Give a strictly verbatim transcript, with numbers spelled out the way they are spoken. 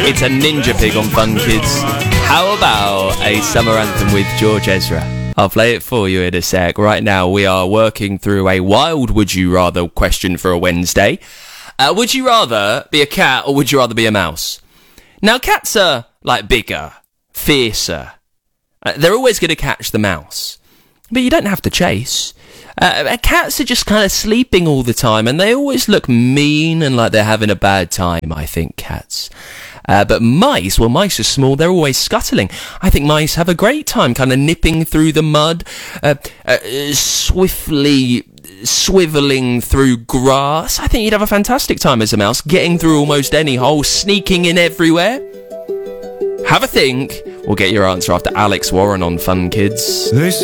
It's a Ninja Pig on Fun Kids. How about a summer anthem with George Ezra? I'll play it for you in a sec. Right now, we are working through a wild would you rather question for a Wednesday. Uh, would you rather be a cat or would you rather be a mouse? Now, cats are, like, bigger, fiercer. Uh, they're always going to catch the mouse. But you don't have to chase. Uh, cats are just kind of sleeping all the time, and they always look mean and like they're having a bad time, I think, cats. Uh, but mice, well, mice are small, they're always scuttling. I think mice have a great time kind of nipping through the mud, uh, uh, swiftly swivelling through grass. I think you'd have a fantastic time as a mouse, getting through almost any hole, sneaking in everywhere. Have a think. We'll get your answer after Alex Warren on Fun Kids. This